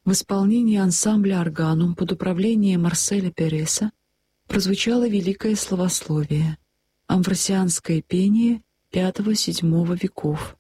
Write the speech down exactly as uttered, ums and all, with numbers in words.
В исполнении ансамбля «Органум» под управлением Марселя Переса прозвучало великое словословие, амвросианское пение пятого-седьмого веков.